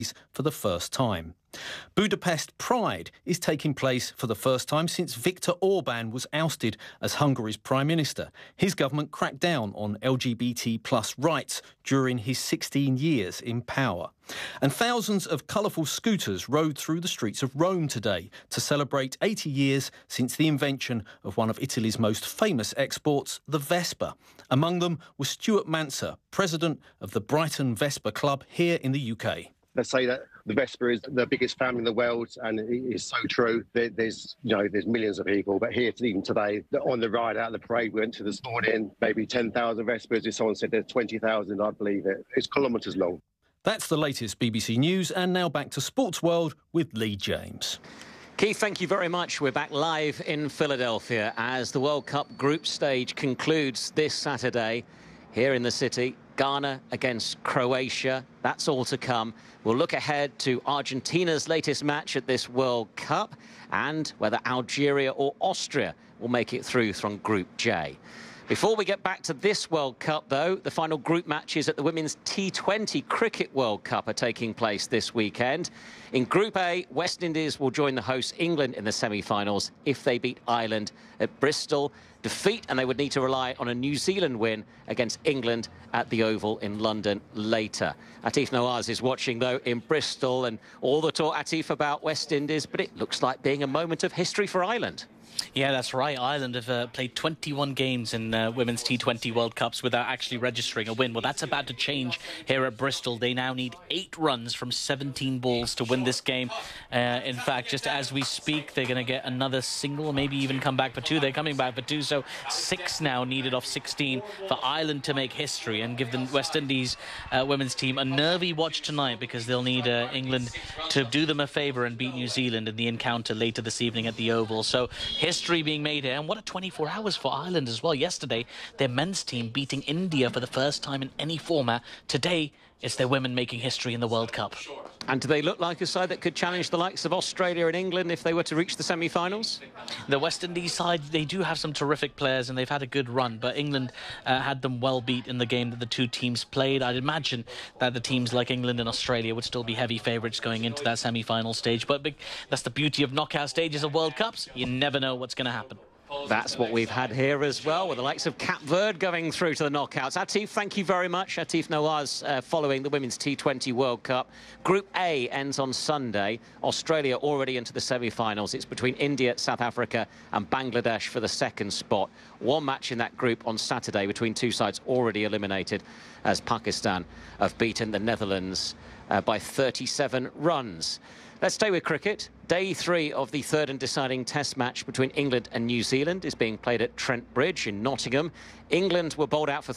for the first time. Budapest Pride is taking place for the first time since Viktor Orban was ousted as Hungary's Prime Minister. His government cracked down on LGBT plus rights during his 16 years in power. And thousands of colourful scooters rode through the streets of Rome today to celebrate 80 years since the invention of one of Italy's most famous exports, the Vespa. Among them was Stuart Manser, president of the Brighton Vespa Club here in the UK. They say that the Vespa is the biggest family in the world, and it is so true. There's millions of people, but here even today, on the ride out of the parade we went to this morning, maybe 10,000 Vespas. If someone said there's 20,000, I'd believe it. It's kilometres long. That's the latest BBC News, and now back to Sports World with Lee James. Keith, thank you very much. We're back live in Philadelphia as the World Cup group stage concludes this Saturday here in the city. Ghana against Croatia. That's all to come. We'll look ahead to Argentina's latest match at this World Cup and whether Algeria or Austria will make it through from Group J. Before we get back to this World Cup, though, the final group matches at the Women's T20 Cricket World Cup are taking place this weekend. In Group A, West Indies will join the hosts England in the semi-finals if they beat Ireland at Bristol. Defeat, and they would need to rely on a New Zealand win against England at the Oval in London later. Atif Nawaz is watching, though, in Bristol, and all the talk, Atif, about West Indies, but it looks like being a moment of history for Ireland. Yeah, that's right. Ireland have played 21 games in Women's T20 World Cups without actually registering a win. Well, that's about to change here at Bristol. They now need 8 runs from 17 balls to win this game. In fact, just as we speak, they're going to get another single, maybe even come back for 2. They're coming back for 2, so 6 now needed off 16 for Ireland to make history and give the West Indies women's team a nervy watch tonight, because they'll need England to do them a favour and beat New Zealand in the encounter later this evening at the Oval. So history being made here, and what a 24 hours for Ireland as well. Yesterday, their men's team beating India for the first time in any format. Today, it's their women making history in the World Cup. And do they look like a side that could challenge the likes of Australia and England if they were to reach the semi-finals? The West Indies side, they do have some terrific players and they've had a good run, but England had them well beat in the game that the two teams played. I'd imagine that the teams like England and Australia would still be heavy favourites going into that semi-final stage, but that's the beauty of knockout stages of World Cups. You never know what's going to happen. That's what we've had here as well, with the likes of Cape Verde going through to the knockouts. Atif, thank you very much. Atif Nawaz following the Women's T20 World Cup. Group A ends on Sunday. Australia already into the semi-finals. It's between India, South Africa and Bangladesh for the second spot. One match in that group on Saturday between two sides already eliminated, as Pakistan have beaten the Netherlands by 37 runs. Let's stay with cricket. Day 3 of the third and deciding test match between England and New Zealand is being played at Trent Bridge in Nottingham. England were bowled out for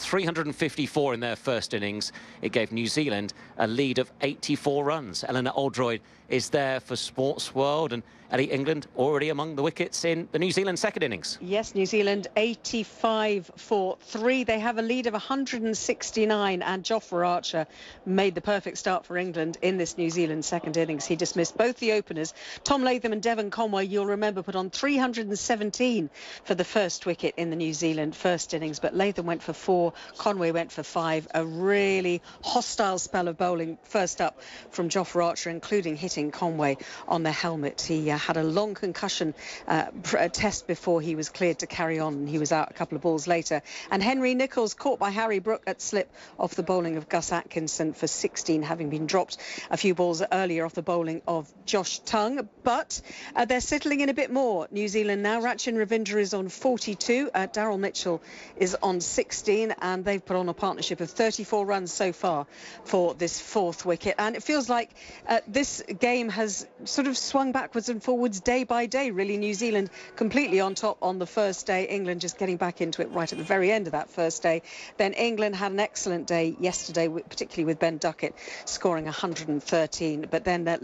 354 in their first innings. It gave New Zealand a lead of 84 runs. Eleanor Oldroyd is there for Sports World. And Ellie, England already among the wickets in the New Zealand second innings. Yes, New Zealand 85 for 3. They have a lead of 169, and Jofra Archer made the perfect start for England in this New Zealand second innings. He dismissed both the openers. Tom Latham and Devon Conway, you'll remember, put on 317 for the first wicket in the New Zealand first innings, but Latham went for 4, Conway went for 5. A really hostile spell of bowling first up from Jofra Archer, including hitting Conway on the helmet. He had a long concussion test before he was cleared to carry on, and he was out a couple of balls later. And Henry Nicholls caught by Harry Brook at slip off the bowling of Gus Atkinson for 16, having been dropped a few balls earlier off the bowling of Josh Tongue. But they're settling in a bit more, New Zealand now. Rachin Ravindra is on 42, Daryl Mitchell is on 16, and they've put on a partnership of 34 runs so far for this fourth wicket. And it feels like this game has sort of swung backwards and forwards day by day, really. New Zealand completely on top on the first day, England just getting back into it right at the very end of that first day. Then England had an excellent day yesterday, particularly with Ben Duckett scoring 113, but then losing lots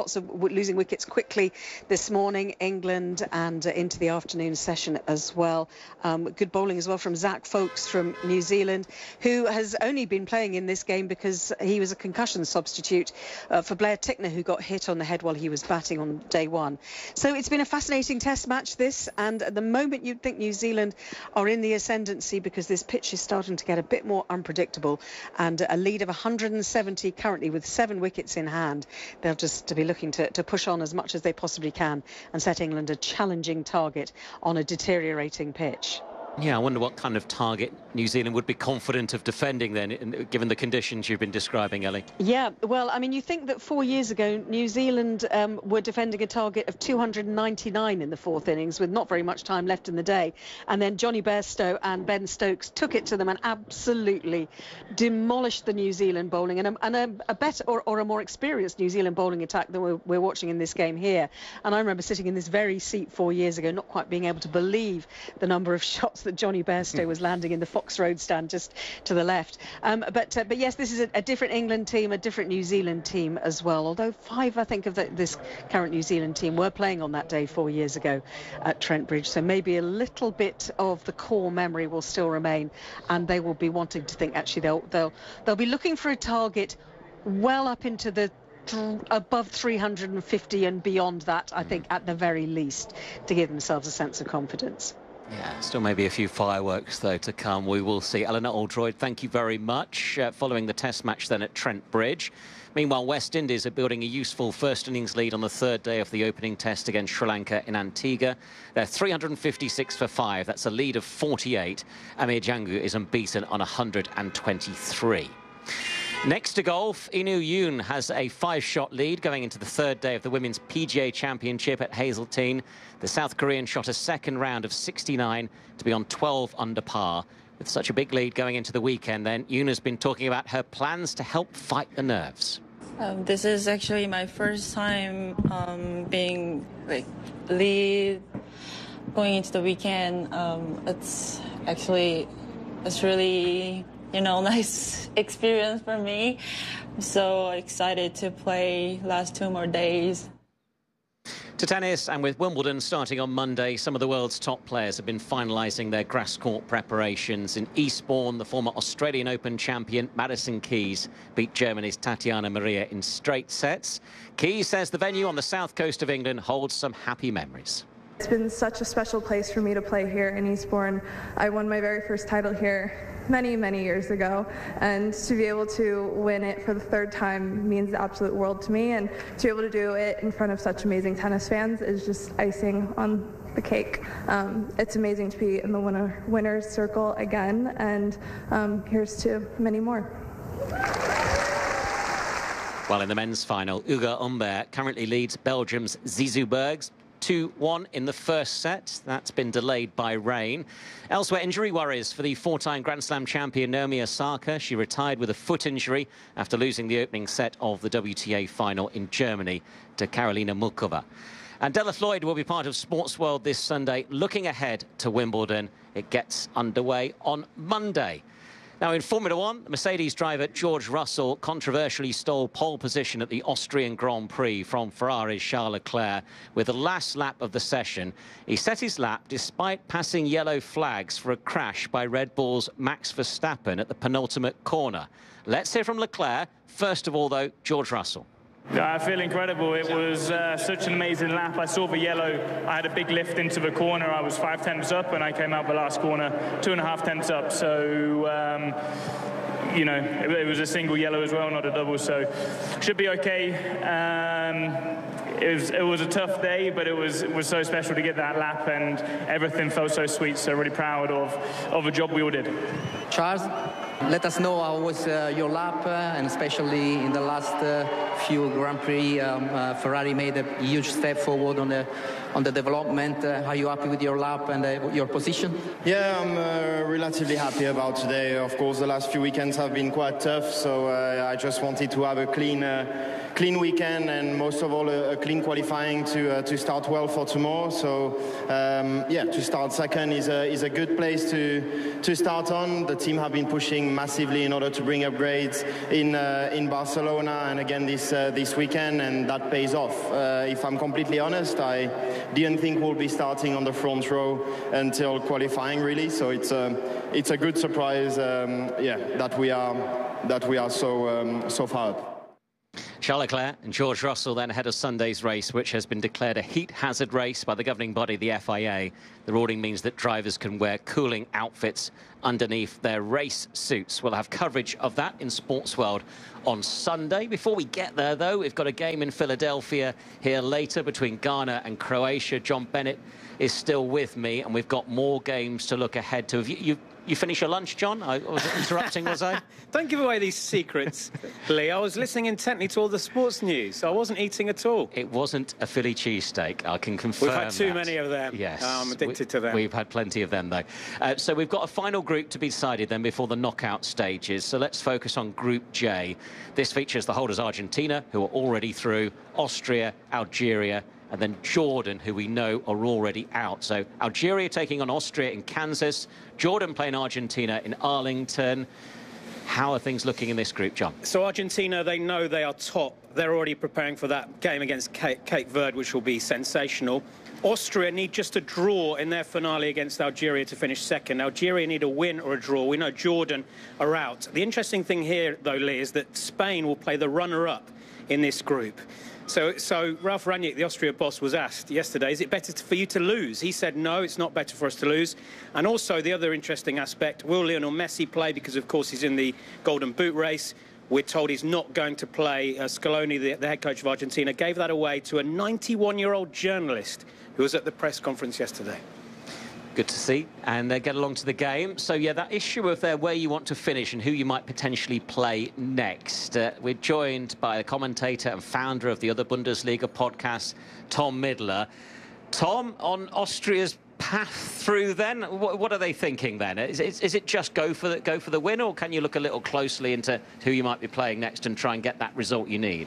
lots of losing wickets quickly this morning, England, and into the afternoon session as well. Good bowling as well from Zach Folkes from New Zealand, who has only been playing in this game because he was a concussion substitute for Blair Tickner, who got hit on the head while he was batting on day one. So it's been a fascinating test match, this, and at the moment you'd think New Zealand are in the ascendancy because this pitch is starting to get a bit more unpredictable, and a lead of 170 currently with 7 wickets in hand. They'll just be looking to push on as much as they possibly can and set England a challenging target on a deteriorating pitch. Yeah, I wonder what kind of target New Zealand would be confident of defending then, given the conditions you've been describing, Ellie. Yeah, well, I mean, you think that 4 years ago, New Zealand were defending a target of 299 in the 4th innings with not very much time left in the day. And then Johnny Bairstow and Ben Stokes took it to them and absolutely demolished the New Zealand bowling and a better or a more experienced New Zealand bowling attack than we're watching in this game here. And I remember sitting in this very seat 4 years ago, not quite being able to believe the number of shots that Johnny Bairstow was landing in the Fox Road stand just to the left. But yes, this is a different England team, a different New Zealand team as well. Although 5, I think, of this current New Zealand team were playing on that day 4 years ago at Trent Bridge. So maybe a little bit of the core memory will still remain, and they will be wanting to think actually they'll be looking for a target well up into the above 350 and beyond that, I think, at the very least, to give themselves a sense of confidence. Yeah, still maybe a few fireworks, though, to come. We will see. Eleanor Oldroyd, thank you very much. Following the test match then at Trent Bridge. Meanwhile, West Indies are building a useful first innings lead on the 3rd day of the opening test against Sri Lanka in Antigua. They're 356 for 5. That's a lead of 48. Amir Jangu is unbeaten on 123. Next to golf, Inu Yoon has a 5-shot lead going into the 3rd day of the Women's PGA Championship at Hazeltine. The South Korean shot a 2nd round of 69 to be on 12 under par. With such a big lead going into the weekend, then, Yoon has been talking about her plans to help fight the nerves. This is actually my first time being lead going into the weekend. It's really, nice experience for me. I'm so excited to play last 2 more days. To tennis, and with Wimbledon starting on Monday, some of the world's top players have been finalising their grass court preparations. In Eastbourne, the former Australian Open champion Madison Keys beat Germany's Tatiana Maria in straight sets. Keys says the venue on the south coast of England holds some happy memories. It's been such a special place for me to play here in Eastbourne. I won my very first title here many, many years ago, and to be able to win it for the 3rd time means the absolute world to me, and to be able to do it in front of such amazing tennis fans is just icing on the cake. It's amazing to be in the winner's circle again, and here's to many more. Well, in the men's final, Ugo Humbert currently leads Belgium's Zizou Bergs 2-1 in the first set. That's been delayed by rain. Elsewhere, injury worries for the 4-time Grand Slam champion Naomi Osaka. She retired with a foot injury after losing the opening set of the WTA final in Germany to Karolina Muchova. And Della Floyd will be part of Sports World this Sunday, looking ahead to Wimbledon. It gets underway on Monday. Now, in Formula One, Mercedes driver George Russell controversially stole pole position at the Austrian Grand Prix from Ferrari's Charles Leclerc with the last lap of the session. He set his lap despite passing yellow flags for a crash by Red Bull's Max Verstappen at the penultimate corner. Let's hear from Leclerc. First of all, though, George Russell. I feel incredible. It was such an amazing lap. I saw the yellow. I had a big lift into the corner. I was 5 tenths up, and I came out the last corner 2.5 tenths up. So, it was a single yellow as well, not a double. So, should be okay. It was a tough day, but it was so special to get that lap, and everything felt so sweet. So, really proud of the job we all did. Charles, let us know how was your lap, and especially in the last few Grand Prix, Ferrari made a huge step forward on the development. Are you happy with your lap and your position? Yeah, I'm relatively happy about today. Of course, the last few weekends have been quite tough, so I just wanted to have a clean clean weekend and most of all a clean qualifying to start well for tomorrow. So to start second is a good place to start on. The team have been pushing massively in order to bring upgrades in Barcelona and again this weekend, and that pays off. If I'm completely honest, I didn't think we'll be starting on the front row until qualifying, really. So it's a good surprise, that we are so far up. Charles Leclerc and George Russell then ahead of Sunday's race, which has been declared a heat hazard race by the governing body, the FIA. The ruling means that drivers can wear cooling outfits underneath their race suits. We'll have coverage of that in Sports World on Sunday. Before we get there, though, we've got a game in Philadelphia here later between Ghana and Croatia. John Bennett is still with me, and we've got more games to look ahead to. You finish your lunch, John? I was interrupting, was I? Don't give away these secrets, Lee. I was listening intently to all the sports news. I wasn't eating at all. It wasn't a Philly cheesesteak, I can confirm. We've had too many of them. Yes. I'm addicted to them. We've had plenty of them, though. So we've got a final group to be decided then before the knockout stages. So let's focus on Group J. This features the holders Argentina, who are already through, Austria, Algeria, and then Jordan, who we know are already out. So Algeria taking on Austria in Kansas, Jordan playing Argentina in Arlington. How are things looking in this group, John? So Argentina, they know they are top. They're already preparing for that game against Cape Verde, which will be sensational. Austria need just a draw in their finale against Algeria to finish second. Algeria need a win or a draw. We know Jordan are out. The interesting thing here, though, Lee, is that Spain will play the runner-up in this group. So Ralf Rangnick, the Austria boss, was asked yesterday, is it better for you to lose? He said, no, it's not better for us to lose. And also the other interesting aspect, will Lionel Messi play? Because, of course, he's in the Golden Boot race. We're told he's not going to play. Scaloni, the head coach of Argentina, gave that away to a 91-year-old journalist who was at the press conference yesterday. Good to see, and they get along to the game. So, yeah, that issue of where you want to finish and who you might potentially play next. We're joined by the commentator and founder of the other Bundesliga podcast, Tom Midler. Tom, on Austria's path through then, what are they thinking then? Is it just go for the win, or can you look a little closely into who you might be playing next and try and get that result you need?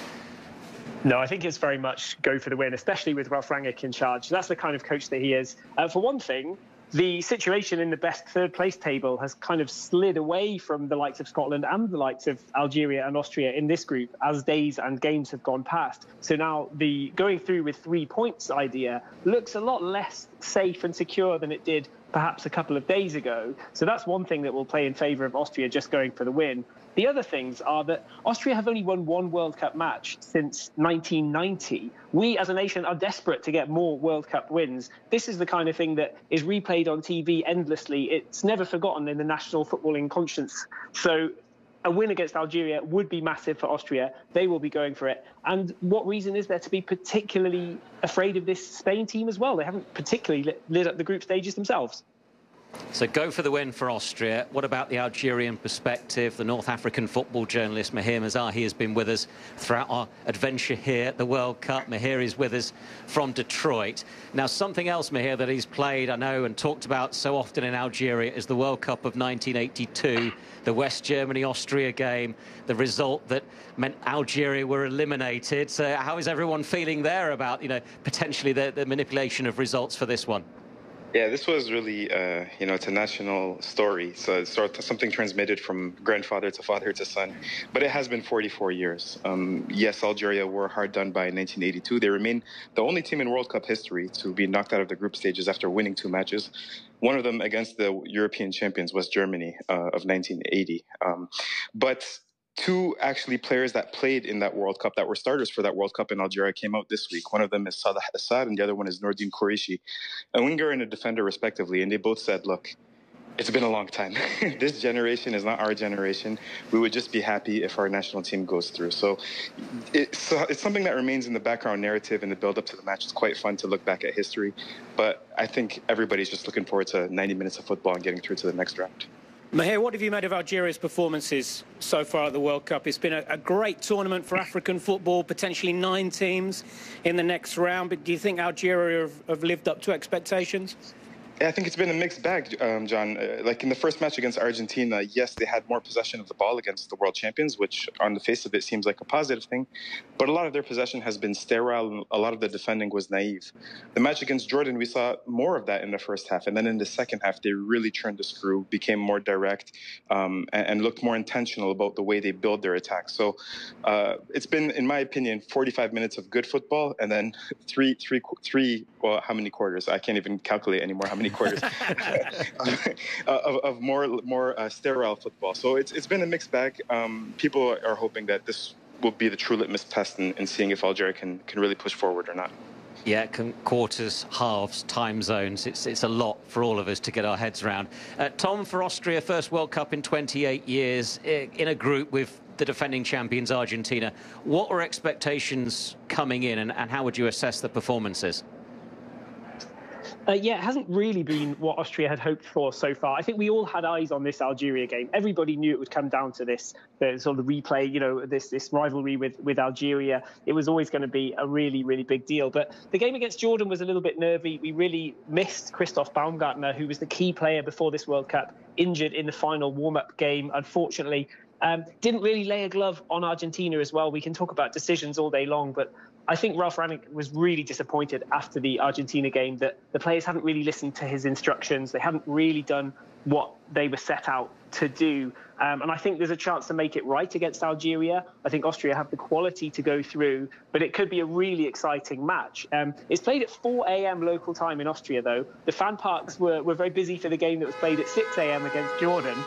No, I think it's very much go for the win, especially with Ralf Rangnick in charge. That's the kind of coach that he is. For one thing, the situation in the best third-place table has kind of slid away from the likes of Scotland and the likes of Algeria and Austria in this group as days and games have gone past. So now the going through with 3 points idea looks a lot less safe and secure than it did perhaps a couple of days ago. So that's one thing that will play in favour of Austria just going for the win. The other things are that Austria have only won one World Cup match since 1990. We, as a nation, are desperate to get more World Cup wins. This is the kind of thing that is replayed on TV endlessly. It's never forgotten in the national footballing conscience. So a win against Algeria would be massive for Austria. They will be going for it. And what reason is there to be particularly afraid of this Spain team as well? They haven't particularly lit up the group stages themselves. So go for the win for Austria. What about the Algerian perspective? The North African football journalist Mahir Mazahi has been with us throughout our adventure here at the World Cup. Mahir is with us from Detroit. Now, something else, Mahir, that he's played, I know, and talked about so often in Algeria is the World Cup of 1982, the West Germany-Austria game, the result that meant Algeria were eliminated. So how is everyone feeling there about, potentially the manipulation of results for this one? Yeah, this was really, it's a national story. So it's sort of something transmitted from grandfather to father to son. But it has been 44 years. Yes, Algeria were hard done by in 1982. They remain the only team in World Cup history to be knocked out of the group stages after winning 2 matches. One of them against the European champions, West Germany, of 1980. But 2 actually players that played in that World Cup that were starters for that World Cup in Algeria came out this week. One of them is Salah Assad and the other one is Nordin Qureshi, a winger and a defender respectively. And they both said, look, it's been a long time. This generation is not our generation. We would just be happy if our national team goes through. So it's something that remains in the background narrative in the build-up to the match. It's quite fun to look back at history. But I think everybody's just looking forward to 90 minutes of football and getting through to the next round. Mahir, what have you made of Algeria's performances so far at the World Cup? It's been a great tournament for African football, potentially 9 teams in the next round. But do you think Algeria have lived up to expectations? I think it's been a mixed bag, John. Like in the first match against Argentina, yes, they had more possession of the ball against the world champions, which on the face of it seems like a positive thing. But a lot of their possession has been sterile, and a lot of the defending was naive. The match against Jordan, we saw more of that in the first half. And then in the second half, they really turned the screw, became more direct, and looked more intentional about the way they build their attacks. So it's been, in my opinion, 45 minutes of good football, and then three, well, how many quarters? I can't even calculate anymore how many quarters of more sterile football. So it's been a mixed bag. People are hoping that this will be the true litmus test in seeing if Algeria can really push forward or not. Yeah, quarters, halves, time zones. It's a lot for all of us to get our heads around. Tom, for Austria, first World Cup in 28 years, in a group with the defending champions Argentina. What were expectations coming in, and how would you assess the performances? Yeah, it hasn't really been what Austria had hoped for so far. I think we all had eyes on this Algeria game. Everybody knew it would come down to this, the sort of replay, you know, this rivalry with Algeria. It was always going to be a really, really big deal. But the game against Jordan was a little bit nervy. We really missed Christoph Baumgartner, who was the key player before this World Cup, injured in the final warm-up game, unfortunately. Didn't really lay a glove on Argentina as well. We can talk about decisions all day long, but I think Ralf Rangnick was really disappointed after the Argentina game that the players hadn't really listened to his instructions. They hadn't really done what they were set out to do. And I think there's a chance to make it right against Algeria. I think Austria have the quality to go through, but it could be a really exciting match. It's played at 4 a.m. local time in Austria, though. The fan parks were very busy for the game that was played at 6 a.m. against Jordan.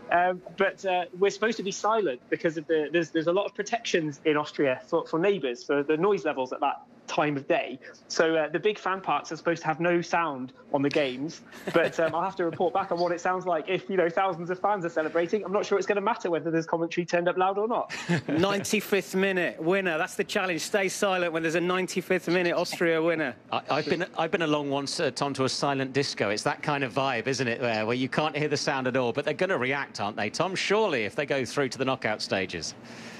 But we're supposed to be silent because of there's a lot of protections in Austria for neighbours, for the noise levels at that time of day. So the big fan parks are supposed to have no sound on the games. But I'll have to report back on what it sounds like if, you know, thousands of fans are celebrating. I'm not sure it's going to matter whether there's commentary turned up loud or not. 95th minute winner. That's the challenge. Stay silent when there's a 95th minute Austria winner. I've been along once, Tom, to a silent disco. It's that kind of vibe, isn't it, there, where you can't hear the sound at all, but they're going to react, aren't they, Tom? Surely, if they go through to the knockout stages.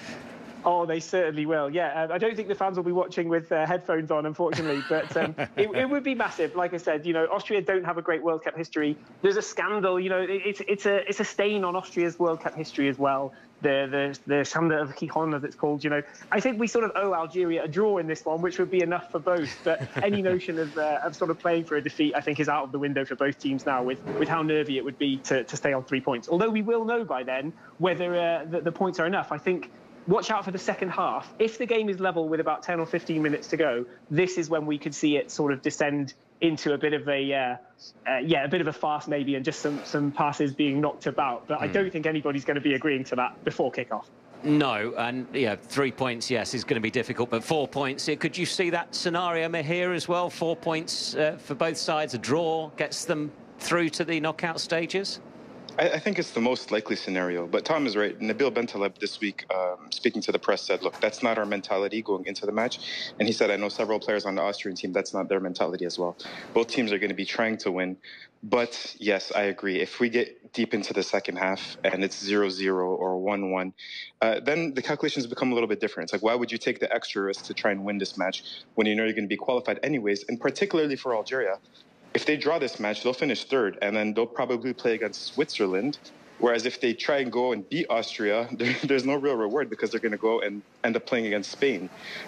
Oh, they certainly will. Yeah, I don't think the fans will be watching with headphones on, unfortunately, but it would be massive. Like I said, you know, Austria don't have a great World Cup history. There's a scandal, you know, it's a stain on Austria's World Cup history as well. The Schande of Gijón, as it's called, you know. I think we sort of owe Algeria a draw in this one, which would be enough for both. But any notion of sort of playing for a defeat, I think, is out of the window for both teams now, with how nervy it would be to stay on 3 points. Although we will know by then whether the points are enough. I think. Watch out for the second half. If the game is level with about 10 or 15 minutes to go, this is when we could see it sort of descend into a bit of a bit of a farce maybe, and just some passes being knocked about. But I don't think anybody's going to be agreeing to that before kickoff. No, and 3 points, yes, is going to be difficult, but 4 points. Could you see that scenario, Mahir, as well? 4 points for both sides, a draw gets them through to the knockout stages? I think it's the most likely scenario, but Tom is right. Nabil Bentaleb this week, speaking to the press, said, look, that's not our mentality going into the match. And he said, I know several players on the Austrian team, that's not their mentality as well. Both teams are going to be trying to win. But yes, I agree. If we get deep into the second half and it's 0-0 or 1-1, then the calculations become a little bit different. It's like, why would you take the extra risk to try and win this match when you know you're going to be qualified anyways? And particularly for Algeria, if they draw this match, they'll finish third, and then they'll probably play against Switzerland. Whereas if they try and go and beat Austria, there's no real reward because they're going to go and end up playing against Spain.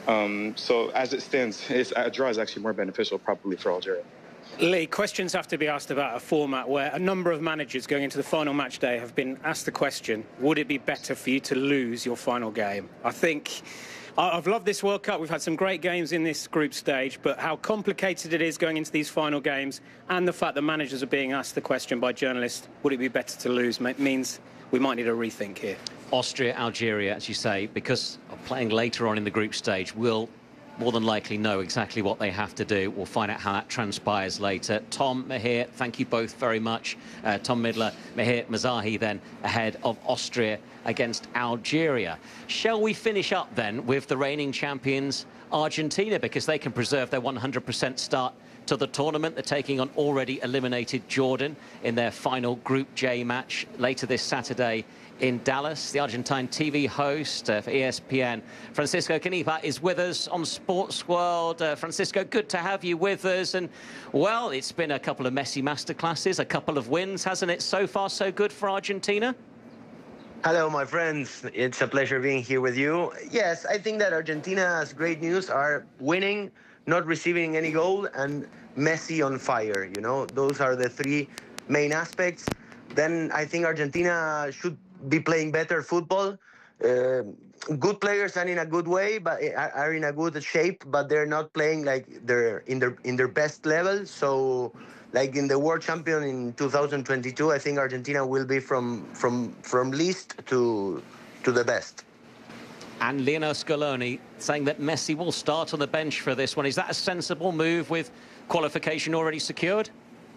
So as it stands, a draw is actually more beneficial probably for Algeria. Lee, questions have to be asked about a format where a number of managers going into the final match day have been asked the question, would it be better for you to lose your final game? I think I've loved this World Cup. We've had some great games in this group stage, but how complicated it is going into these final games, and the fact that managers are being asked the question by journalists, would it be better to lose, means we might need a rethink here. Austria, Algeria, as you say, because of playing later on in the group stage, will more than likely know exactly what they have to do. We'll find out how that transpires later. Tom, Mahir, thank you both very much. Tom Midler, Mahir Mazahi then ahead of Austria against Algeria. Shall we finish up then with the reigning champions Argentina, because they can preserve their 100% start to the tournament. They're taking on already eliminated Jordan in their final Group J match later this Saturday in Dallas. The Argentine TV host for ESPN, Francisco Canepa, is with us on Sports World. Francisco, good to have you with us. And, well, it's been a couple of Messi masterclasses, a couple of wins, hasn't it? So far, so good for Argentina? Hello, my friends. It's a pleasure being here with you. Yes, I think that Argentina's great news are winning, not receiving any goal, and Messi on fire. You know, those are the three main aspects. Then I think Argentina should be playing better football. Good players and in a good way, but are in a good shape, but they're not playing like they're in their best level. So, like in the World Champion in 2022, I think Argentina will be from least to the best. And Lionel Scaloni saying that Messi will start on the bench for this one. Is that a sensible move with qualification already secured?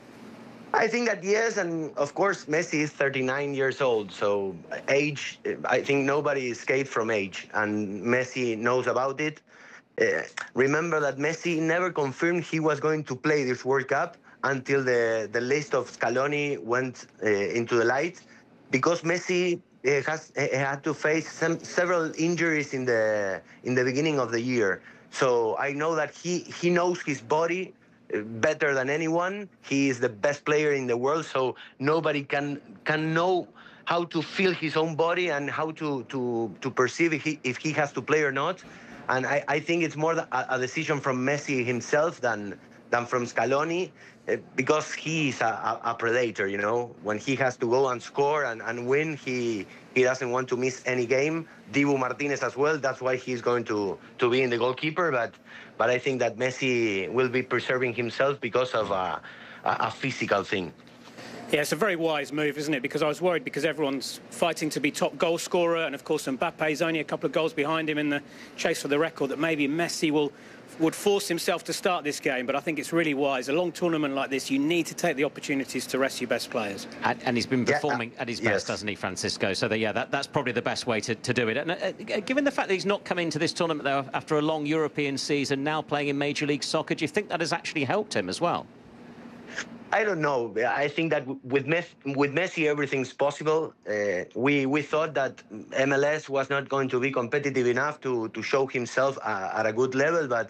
I think that yes, and of course Messi is 39 years old, so age, I think nobody escaped from age, and Messi knows about it. Remember that Messi never confirmed he was going to play this World Cup until the list of Scaloni went into the light, because Messi had to face several injuries in the beginning of the year. So I know that he knows his body better than anyone. He is the best player in the world, so nobody can know how to feel his own body and how to perceive if he has to play or not. And I think it's more a decision from Messi himself than from Scaloni, because he is a predator, you know. When he has to go and score and win, he doesn't want to miss any game. Dibu Martinez as well, that's why he's going to be in the goalkeeper, but I think that Messi will be preserving himself because of a physical thing. Yeah, it's a very wise move, isn't it? Because I was worried because everyone's fighting to be top goal scorer, and of course Mbappe's only a couple of goals behind him in the chase for the record, that maybe Messi would force himself to start this game. But I think it's really wise. A long tournament like this, you need to take the opportunities to rest your best players. And he's been performing at his best, hasn't he, Francisco? So, that's probably the best way to do it. And given the fact that he's not come into this tournament, though, after a long European season, now playing in Major League Soccer, do you think that has actually helped him as well? I don't know. I think that with Messi, everything's possible. We thought that MLS was not going to be competitive enough to show himself at a good level, but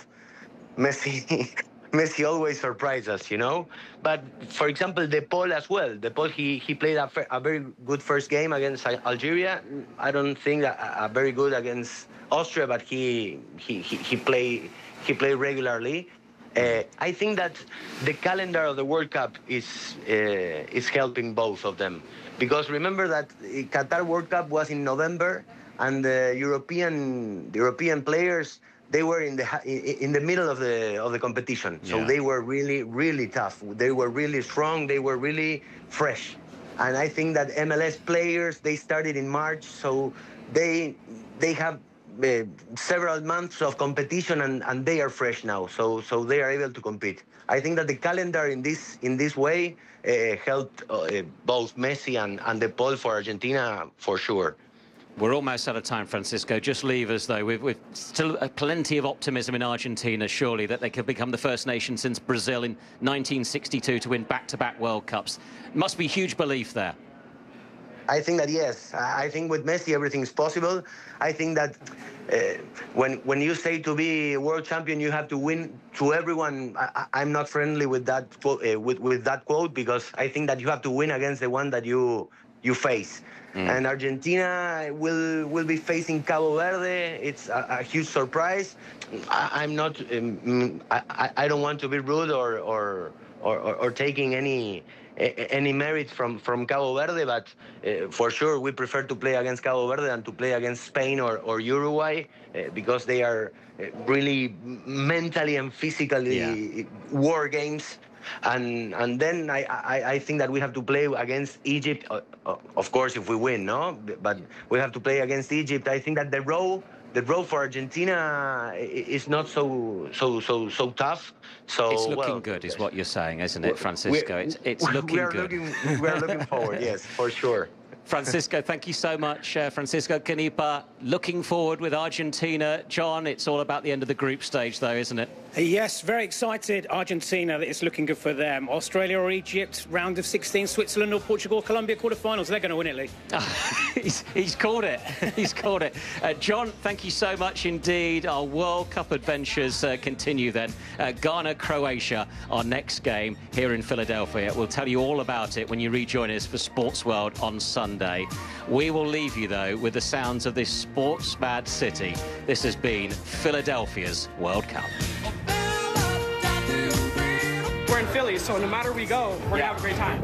Messi always surprises us, you know. But for example, De Paul as well. De Paul, he played a very good first game against Algeria. I don't think a very good against Austria, but he played regularly. I think that the calendar of the World Cup is helping both of them, because remember that Qatar World Cup was in November, and the European players, they were in the middle of the competition, so they were really tough. They were really strong. They were really fresh, and I think that MLS players, they started in March, so they have several months of competition, and they are fresh now, so they are able to compete. I think that the calendar in this way helped both Messi and De Paul for Argentina for sure. We're almost out of time, Francisco. Just leave us, though. We've still plenty of optimism in Argentina, surely, that they could become the first nation since Brazil in 1962 to win back-to-back World Cups. Must be huge belief there. I think that yes. I think with Messi everything's possible. I think that when you say to be world champion, you have to win to everyone. I'm not friendly with that with that quote, because I think that you have to win against the one that you face. And Argentina will be facing Cabo Verde. It's a huge surprise. I'm not. I don't want to be rude or taking any merit from Cabo Verde, but for sure we prefer to play against Cabo Verde than to play against Spain or Uruguay, because they are really mentally and physically war games. And then I think that we have to play against Egypt, of course, if we win, no? But we have to play against Egypt. I think that the road for Argentina is not so tough. So it's looking good, is what you're saying, isn't it, Francisco? It's looking good. We are looking forward, yes, for sure. Francisco, thank you so much. Francisco Canepa, looking forward with Argentina. John, it's all about the end of the group stage, though, isn't it? Yes, very excited. Argentina, it's looking good for them. Australia or Egypt, round of 16. Switzerland or Portugal, Colombia, quarterfinals. They're going to win it, Lee. He's called it. He's called it. John, thank you so much indeed. Our World Cup adventures continue then. Ghana, Croatia, our next game here in Philadelphia. We'll tell you all about it when you rejoin us for Sports World on Sunday. We will leave you, though, with the sounds of this sports-mad city. This has been Philadelphia's World Cup. We're in Philly, so no matter we go, we're going to have a great time.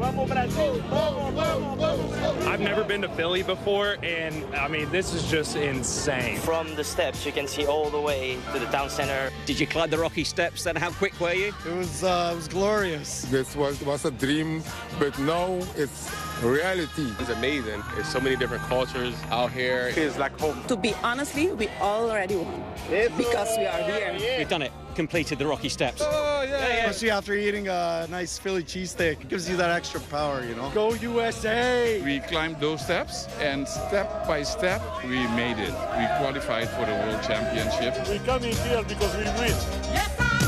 I've never been to Philly before, and, I mean, this is just insane. From the steps, you can see all the way to the town center. Did you climb the rocky steps then? How quick were you? It was glorious. This was a dream, but now it's reality. It's amazing. There's so many different cultures out here. It's like home. To be honestly, we already won because we are here. We've done it. Completed the rocky steps. Oh, yeah. Especially after eating a nice Philly cheesesteak. It gives you that extra power, you know? Go USA! We climbed those steps, and step by step, we made it. We qualified for the World Championship. We're coming here because we win. Yes!